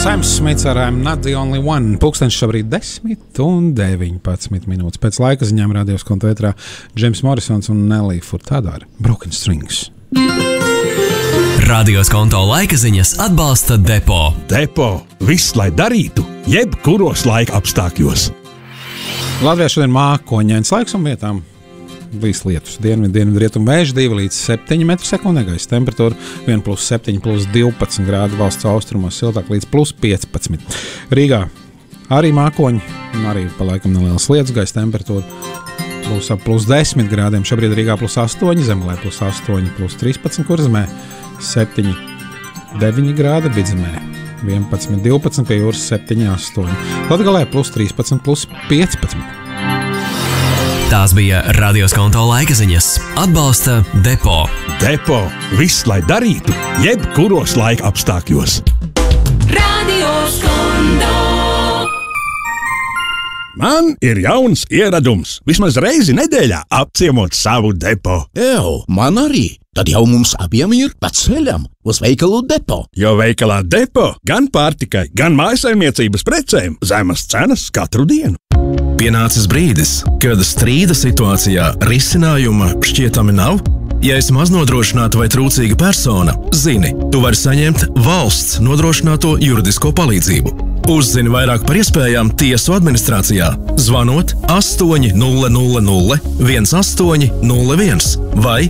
Sam Smiths ar I'm Not the Only One. Pulkstenis šobrīd 10:19 minūtes. Pēc laika ziņām rādījos konta ētrā Džeims Morisons un Nelija Furtado ar Broken Strings. Radios konto laika ziņas atbalsta Depo. Depo. Viss, lai darītu, jebkuros laika apstākļos. Latvijā šodien mākoņains laiks un vietām līs lietus. Dienvidu rietumu vēju 2 līdz 7 m/sekundē, gaisa temperatūra 1+7 +12 grādi, valsts austrumos siltāk līdz +15. Rīgā arī mākoņi, un arī pa laikam nelielas lietus, gaisa temperatūra būs ap +10 grādiem. Šobrīd Rīgā +8, Zemgalē +8, +13, Kurzemē 7, 9 grādi, Vidzemē 11, 12, pie jūras 7, 8. Latgalē +13, +15. Tās bija Radios konto laika ziņas. Atbalsta Depo. Depo. Viss, lai darītu, jebkuros laika apstākļos. Radios konto. Man ir jauns ieradums. Vismaz reizi nedēļā apciemot savu depo. Man arī. Tad jau mums abiem ir pa ceļam uz veikalu Depo. Jo veikalā Depo gan pārtikai, gan mājasaimniecības precēm zemas cenas katru dienu. Pienācis brīdis, kad strīda situācijā risinājuma šķietami nav. Ja esi maznodrošināta vai trūcīga persona, zini, tu vari saņemt valsts nodrošināto juridisko palīdzību. Uzzini vairāk par iespējām tiesu administrācijā, zvanot 800 1801 vai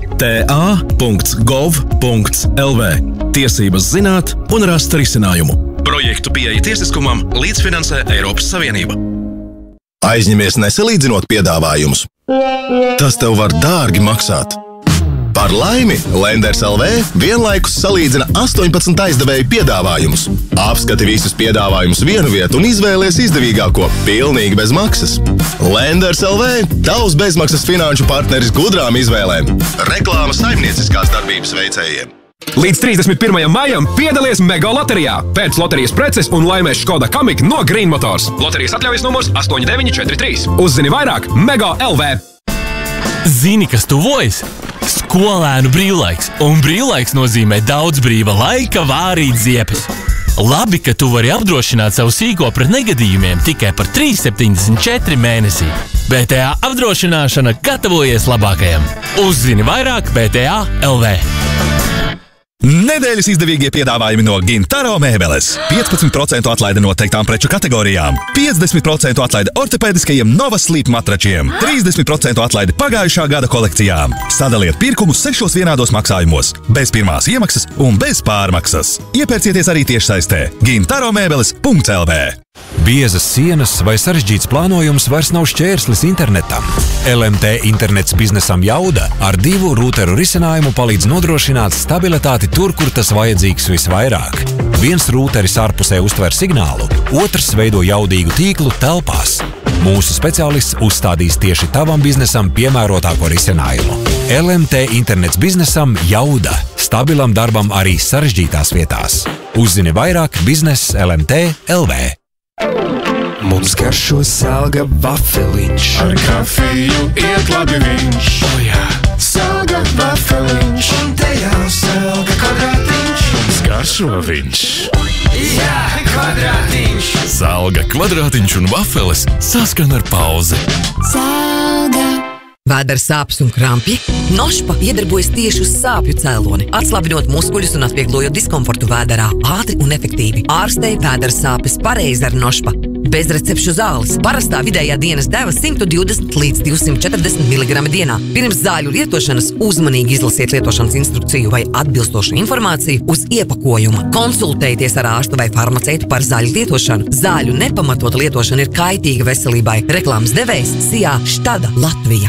ta.gov.lv. Tiesības zināt un rast risinājumu. Projektu pieeja tiesiskumam līdzfinansē Eiropas Savienība. Aizņemies nesalīdzinot piedāvājumus. Tas tev var dārgi maksāt. Par laimi, Lenders LV vienlaikus salīdzina 18 aizdevēju piedāvājumus. Apskati visus piedāvājumus vienu vietu un izvēlies izdevīgāko, pilnīgi bez maksas. Lenders LV – tavs bezmaksas finanšu partneris gudrām izvēlēm. Reklāma saimnieciskās darbības veicējiem. Līdz 31. maijam piedalies Mega loterijā. Pēc loterijas preces un laimēs Škoda Kamiq no Green Motors. Loterijas atļaujas numurs 8943. Uzzini vairāk Mega LV. Zini, kas tuvojas? Skolēnu brīvlaiks. Un brīvlaiks nozīmē daudz brīva laika vārīt ziepes. Labi, ka tu vari apdrošināt savu sīko pret negadījumiem tikai par 3,74 mēnesī. BTA apdrošināšana gatavojies labākajam. Uzzini vairāk BTA LV. Nedēļas izdevīgie piedāvājumi no Gintaro mēbeles. 15% atlaide noteiktām preču kategorijām. 50% atlaide ortopēdiskajiem Nova Sleep matračiem. 30% atlaide pagājušā gada kolekcijām. Sadaliet pirkumus 6 vienādos maksājumos. Bez pirmās iemaksas un bez pārmaksas. Iepērcieties arī tiešsaistē. gintaromēbeles.lv. Biezas sienas vai sarežģīts plānojums vairs nav šķērslis internetam. LMT internets biznesam Jauda ar 2 rūteru risinājumu palīdz nodrošināt stabilitāti tur, kur tas vajadzīgs visvairāk. Viens rūteris ārpusē uztver signālu, otrs veido jaudīgu tīklu telpās. Mūsu speciālists uzstādīs tieši tavam biznesam piemērotāko risinājumu. LMT internets biznesam Jauda. Stabilam darbam arī sarežģītās vietās. Uzzini vairāk biznes LMT LV. Mums garšo Selga vafeliņš. Ar kafiju iet labi viņš. Selga vafeliņš. Un te jau Selga kvadrātiņš. Mums garšo viņš. Jā, kvadrātiņš. Selga kvadrātiņš un vafeles saskan ar pauzi. Selga. Vēdera sāpes un krampji? Nošpa iedarbojas tieši uz sāpju cēloni, atslabinot muskuļus un atvieglojot diskomfortu vēderā ātri un efektīvi. Ārstē vēdera sāpes pareizi ar Nošpa. Bez recepšu zāles. Parastā vidējā dienas deva 120 līdz 240 mg dienā. Pirms zāļu lietošanas uzmanīgi izlasiet lietošanas instrukciju vai atbilstošu informāciju uz iepakojuma. Konsultējieties ar ārstu vai farmaceitu par zāļu lietošanu. Zāļu nepamatota lietošana ir kaitīga veselībai. Reklāmas devējs Sijā Štada Latvija.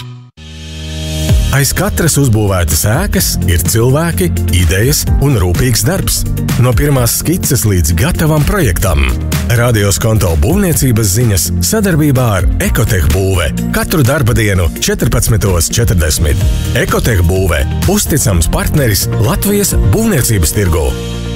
Aiz katras uzbūvētas ēkas ir cilvēki, idejas un rūpīgs darbs. No pirmās skices līdz gatavam projektam. Radios konto būvniecības ziņas sadarbībā ar Ekotech būve. Katru darba dienu 14:40. Ekotech būve – uzticams partneris Latvijas būvniecības tirgū.